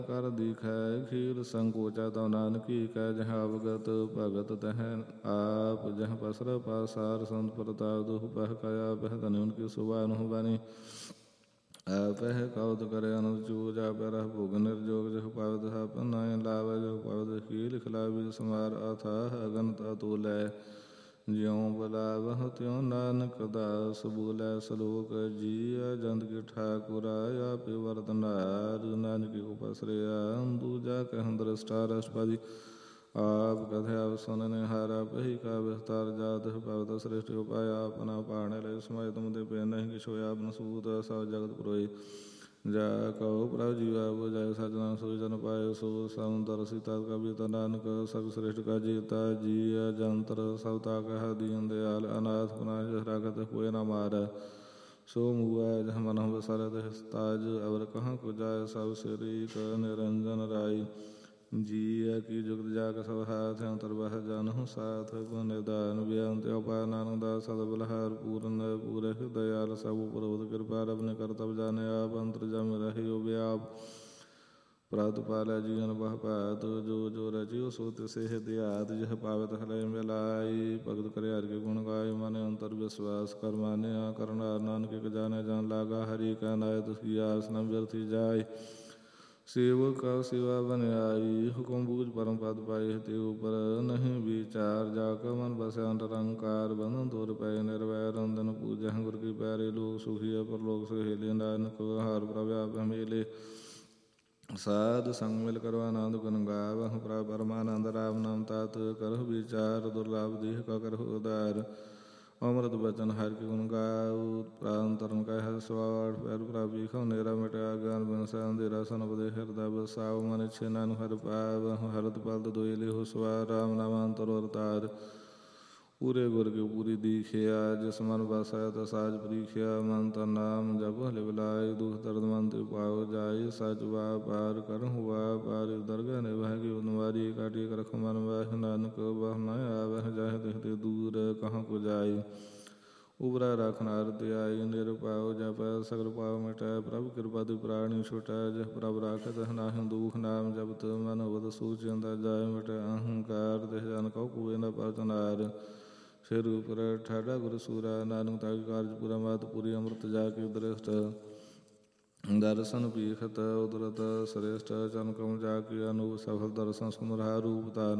ਕਰ ਦੀਖੈ ਖੀਰ ਸੰਕੋਚਾ ਤਉ ਨਾਨਕੀ ਕੈ ਜਹ ਅਵਗਤ ਭਗਤ ਤਹ ਆਪ ਜਹ ਪਸਰ ਪਾਸਾਰ ਸੰਤ ਪ੍ਰਤਾਪ ਦੁਖ ਪਹ ਕਇਆ ਪਹ ਧਨ ਉਨਕੀ ਸੁਭਾ ਅਨੁ ਬਾਣੀ ਆਪਹਿ ਕਉਤ ਕਰੇ ਅਨੰਦ ਚੂਜ ਆਪਹਿ ਰਹ ਭੋਗ ਨਿਰਜੋਗ ਜਹ ਪਾਵਤ ਹਪ ਨਾਇ ਲਾਵ ਜਹ ਪਾਵਤ ਖੀਲ ਖਿਲਾਵੀ ਸਮਾਰ ਅਥਾਹ ਅਗਨਤ ਅਤੁਲੈ ਜਿਉ ਬੁਲਾਵਹੁ ਤਿਉ ਨਾਨਕ ਦਾਸ ਬੋਲੇ ਸਲੋਕ ਜੀਅ ਜੰਤ ਕੀ ਠਾਕੁਰਾ ਆਪੇ ਵਰਤਨਾਰ ਨਾਨਕੀ ਕੋ ਪਸਰਿਆ ਦੂਜਾ ਕਹਿ ਦ੍ਰਿਸ਼ਟਾ ਰਸ਼ਪਾਦੀ ਆਪ ਕਥਿ ਆਪ ਸੁਨਨੇ ਹਾਰਾ ਪਹੀ ਕਾ ਵਿਸਤਾਰ ਜਾਤ ਭਗਤ ਸ੍ਰਿਸ਼ਟ ਉਪਾਇਆ ਆਪਨਾ ਪਾਣੇ ਲੈ ਸਮਾਇ ਤੁਮ ਦੇ ਪੈ ਨਹੀਂ ਕਿਛ ਹੋਇਆ ਆਪਨ ਸੂਤ ਸਭ ਜਗਤ ਪੁਰੋਈ ਜਾ ਕਉ ਪ੍ਰਭ ਜੀਵਾ ਬੁਝਾਇ ਸਜਣਾ ਸੋਈ ਜਨ ਪਾਇ ਸੋ ਸਮੁੰਦਰ ਸੀਤਾ ਕਬੀ ਤਾ ਨਾਨਕ ਸਭ ਸ੍ਰਿਸ਼ਟ ਕਾ ਜੀਤਾ ਜੀਅ ਜੰਤਰ ਸਭ ਤਾ ਕਹ ਦੀਨ ਦਿਆਲ ਅਨਾਥ ਪੁਨਾਜ ਰਾਖਤ ਕੋਇ ਨਾ ਮਾਰੈ ਸੋ ਮੂਆ ਜਹ ਮਨਹੁ ਬਸਰਤ ਤਾਜ ਅਵਰ ਕਹਾਂ ਕੋ ਜਾਇ ਸਭ ਸ੍ਰੀ ਕ ਨਿਰੰਜਨ ਰਾਈ ਜੀਅ ਕੀ ਜੁਗਤ ਜਾ ਕੇ ਸਭ ਹਾਥ ਅੰਤਰ ਬਹ ਜਨਹੁ ਸਾਥ ਗੁਣ ਨਿਦਾਨ ਬੇਅੰਤ ਉਪਾਇ ਨਾਨਕ ਦਾਸ ਸਦ ਬਲਹਾਰ ਪੂਰਨ ਪੂਰੇ ਦਇਆਲ ਸਭ ਉਪਰ ਕਿਰਪਾ ਰਬ ਨੇ ਕਰਤਬ ਜਾਣੇ ਆਪ ਅੰਤਰ ਜਮ ਰਹਿਓ ਵਿਆਪ ਪ੍ਰਤ ਪਾਲੈ ਜੀਵਨ ਬਹ ਭਾਤ ਜੋ ਜੋ ਰਚਿਓ ਸੋ ਤਿਸੇ ਦਿਆਤ ਜਹ ਪਾਵਤ ਹਲੇ ਮਿਲਾਈ ਭਗਤ ਕਰਿ ਹਰਿ ਕੇ ਗੁਣ ਗਾਏ ਮਨ ਅੰਤਰ ਵਿਸ਼ਵਾਸ ਕਰ ਮਾਨਿਆ ਕਰਨਾਰ ਨਾਨਕ ਇਕ ਜਾਣੈ ਜਾਣ ਲਾਗਾ ਹਰਿ ਕੈ ਨਾਇ ਤੁਸਕੀ ਆਸ ਨ ਬਿਰਥੀ ਜਾਏ ਸੇਵਕ ਕਾ ਸੇਵਾ ਬਨਿਆਈ ਹੁਕਮ ਬੂਝ ਪਰਮ ਪਦ ਪਾਏ ਤੇ ਉਪਰ ਨਹੀਂ ਵਿਚਾਰ ਜਾ ਕੇ ਮਨ ਬਸਿਆ ਅੰਤਰ ਅਹੰਕਾਰ ਬੰਧਨ ਤੋਰ ਪਏ ਨਿਰਵੈਰ ਰੰਦਨ ਪੂਜੈ ਗੁਰ ਕੀ ਪਿਆਰੇ ਲੋਕ ਸੁਖੀ ਪਰਲੋਕ ਸੁਹੇਲੇ ਨਾਨਕ ਹਾਰ ਪ੍ਰਭ ਆਪ ਮੇਲੇ ਸਾਧ ਸੰਗ ਮਿਲ ਕਰੋ ਆਨੰਦ ਗੁਣ ਗਾਵਹੁ ਪ੍ਰਭ ਪਰਮਾਨੰਦ ਰਾਮ ਨਾਮ ਤਾਤ ਕਰਹੁ ਵਿਚਾਰ ਦੁਰਲਭ ਦੇਹ ਕਾ ਕਰਹੁ ਉਦਾਰ ਅੰਮ੍ਰਿਤ ਬਚਨ ਹਰਿ ਕੇ ਗੁਣ ਗਾਉ ਪ੍ਰਾਨ ਤਰਨ ਕਹਿ ਸਵਾੜ ਪੈਰ ਪ੍ਰਾਪੀ ਖਉ ਨੇਰਾ ਮਿਟਿਆ ਗਿਆਨ ਬਿਨ ਸੈ ਅੰਧੇਰਾ ਸਨ ਬਦੇ ਹਿਰਦਾ ਬਸਾਉ ਮਨ ਇਛੇ ਨਾਨਕ ਹਰਿ ਪਾਵਹੁ ਹਰਤ ਪਲਤ ਦੋਇ ਲਿਹੁ ਸਵਾਰ ਰਾਮ ਨਾਮ ਅੰਤਰ ਅਵਤਾਰ ਪੂਰੇ ਗੁਰ ਕੇ ਪੂਰੀ ਦੀਖਿਆ ਜਿਸ ਮਨ ਬਸੈ ਤਾ ਸਾਜ ਪ੍ਰੀਖਿਆ ਮਨ ਤਨ ਨਾਮ ਜਪ ਹਲਿ ਬਿਲਾਇ ਦੁਖ ਦਰਦ ਮਨ ਤੇ ਪਾਉ ਜਾਇ ਸਚ ਵਾਪਾਰ ਕਰਹੁ ਵਾਪਾਰ ਦਰਗਹ ਨਿਭੈ ਗਿ ਉਨਵਾਰੀ ਕਾਟੀ ਕਰਖ ਮਨ ਵਾਹਿ ਨਾਨਕ ਬਹੁ ਨ ਆਵਹਿ ਜਾਹਿ ਤਿਹ ਤੇ ਦੂਰ ਕਹਾਂ ਕੋ ਜਾਈ ਉਬਰਾ ਰਖ ਨਾਰਦ ਆਈ ਨਿਰਭਉ ਜਪੈ ਸਗਲ ਪਾਉ ਮਿਟੈ ਪ੍ਰਭ ਕਿਰਪਾ ਤੇ ਪ੍ਰਾਣੀ ਛੁਟੈ ਜਹ ਪ੍ਰਭ ਰਾਖਤ ਨਾਹਿ ਦੁਖ ਨਾਮ ਜਪਤ ਮਨ ਹੋਵਤ ਸੂਚ ਅੰਦਾ ਜਾਇ ਮਿਟੈ ਅਹੰਕਾਰ ਤਿਹ ਜਨ ਕਉ ਕੋਇ ਨ ਪਰਤਨਾਰ ਸਿਰ ਉਪਰ ਠਾਡਾ ਗੁਰ ਸੂਰਾ ਨਾਨਕ ਤਾਕਿ ਕਾਰਜ ਪੂਰਾ ਮਾਤ ਪੂਰੀ ਅੰਮ੍ਰਿਤ ਜਾ ਕੇ ਦ੍ਰਿਸ਼ਟ ਦਰਸ਼ਨ ਪੀਖਤ ਉਦਰਤ ਸ੍ਰੇਸ਼ਟ ਚਰਨ ਕਉ ਜਾ ਕੇ ਅਨੂਪ ਸਫਲ ਦਰਸ਼ਨ ਸੁਮਰਹਾ ਰੂਪ ਧਾਰਨ